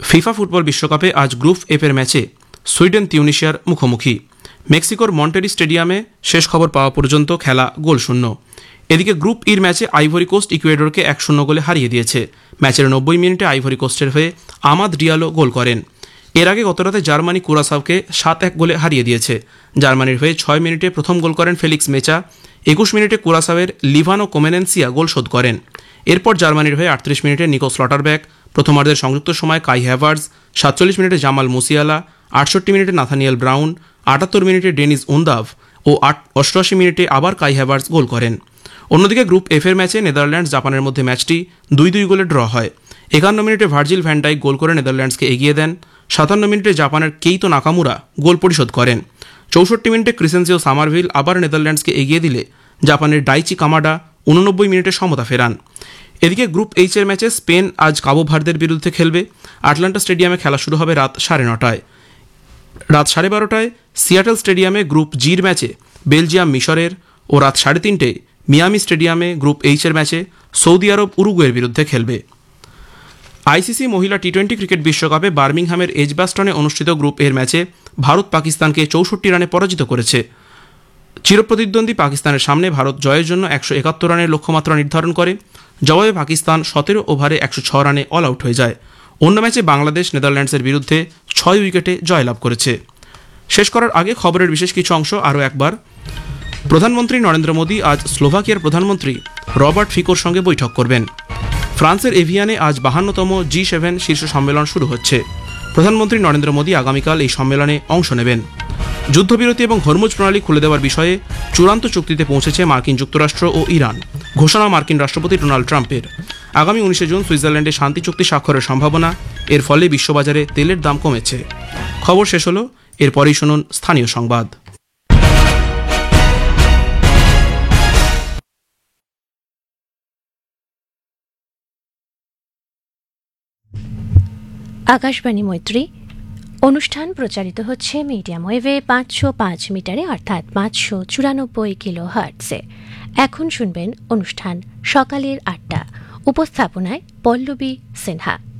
FIFA football বিশ্বকাপে আজ group F এর ম্যাচে সুইডেন তিউনিশিয়ার মুখোমুখি। মেক্সিকোর মন্টেরি স্টেডিয়ামে শেষ খবর পাওয়া পর্যন্ত খেলা গোলশূন্য। এদিকে গ্রুপ ইর ম্যাচে আইভরি কোস্ট ইকুয়েডরকে 1-0 গোলে হারিয়ে দিয়েছে। ম্যাচের 90 মিনিটে আইভরি কোস্টের হয়ে আমাদ ডিয়ালো গোল করেন। এর আগে গতরাতে জার্মানি কুরাসাওকে 7-1 গোলে হারিয়ে দিয়েছে। জার্মানির হয়ে 6 মিনিটে প্রথম গোল করেন ফেলিক্স মেচা। 21 মিনিটে কুরাসাওয়ের লিভানো কোমেনেন্সিয়া গোল শোধ করেন। এরপর জার্মানির হয়ে 38 মিনিটে নিকো স্লটারব্যাক, প্রথমার্ধের সংযুক্ত সময় কাই হ্যাভার্টজ, 47 মিনিটে জামাল মুসিয়ালা, 68 মিনিটে নাথানিয়েল ব্রাউন, 78 মিনিটে ডেনিস উন্দাভ ও 88 মিনিটে আবার কাই হ্যাভার্টজ গোল করেন। অন্যদিকে গ্রুপ এফ এর ম্যাচে নেদারল্যান্ডস জাপানের মধ্যে ম্যাচটি 2-2 গোলে ড্র হয়। 51 মিনিটে ভার্জিল ভ্যান ডাইক গোল করে নেদারল্যান্ডসকে এগিয়ে দেন। 57 মিনিটে জাপানের কেইতো নাকামুরা গোল পরিশোধ করেন। 64 মিনিটে ক্রিসেন্সিও সামারভিল আবার নেদারল্যান্ডসকে এগিয়ে দিলে জাপানের ডাইচি কামাডা 89 মিনিটে সমতা ফেরান। এদিকে গ্রুপ এইচ এর ম্যাচে স্পেন আজ কাবো ভার্দের বিরুদ্ধে খেলবে। আটলান্টা স্টেডিয়ামে খেলা শুরু হবে রাত 9:30টায়। রাত 12:30টায় সিয়াটেল স্টেডিয়ামে গ্রুপ জির ম্যাচে বেলজিয়াম মিশরের ও রাত 3:30টায় মিয়ামি স্টেডিয়ামে গ্রুপ এইচ এর ম্যাচে সৌদি আরব উরুগুয়ের বিরুদ্ধে খেলবে। আইসিসি মহিলা টি-20 ক্রিকেট বিশ্বকাপে বার্মিংহামের এজবাস্টনে অনুষ্ঠিত গ্রুপ এর ম্যাচে ভারত পাকিস্তানকে 64 রানে পরাজিত করেছে। চিরপ্রতিদ্বন্দ্বী পাকিস্তানের সামনে ভারত জয়ের জন্য 171 রানের লক্ষ্যমাত্রা নির্ধারণ করে। জবাবে পাকিস্তান 17 ওভারে 106 রানে অল আউট হয়ে যায়। অন্য ম্যাচে বাংলাদেশ নেদারল্যান্ডসের বিরুদ্ধে 6 উইকেটে জয়লাভ করেছে। শেষ করার আগে খবরের বিশেষ কিছু অংশ আরও একবার। প্রধানমন্ত্রী নরেন্দ্র মোদী আজ স্লোভাকিয়ার প্রধানমন্ত্রী রবার্ট ফিকোর সঙ্গে বৈঠক করবেন। ফ্রান্সের এভিয়ানে আজ 52তম G7 শীর্ষ সম্মেলন শুরু হচ্ছে। প্রধানমন্ত্রী নরেন্দ্র মোদী আগামীকাল এই সম্মেলনে অংশ নেবেন। যুদ্ধবিরতি এবং হরমুজ প্রণালী খুলে দেওয়ার বিষয়ে চূড়ান্ত চুক্তিতে পৌঁছেছে মার্কিন যুক্তরাষ্ট্র ও ইরান, ঘোষণা মার্কিন রাষ্ট্রপতি ডোনাল্ড ট্রাম্পের। আগামী 19 জুন সুইজারল্যান্ডে শান্তি চুক্তি স্বাক্ষরের সম্ভাবনা। এর ফলে বিশ্ববাজারে তেলের দাম কমেছে। খবর শেষ হলো। এরপরেই শুনুন স্থানীয় সংবাদ। আকাশবাণী মৈত্রী অনুষ্ঠান প্রচারিত হচ্ছে মিডিয়াম ওয়েভে 505 মিটারে অর্থাৎ 594 কিলো হার্টসে। এখন শুনবেন অনুষ্ঠান সকালের 8টা। উপস্থাপনায় পল্লবী সিনহা।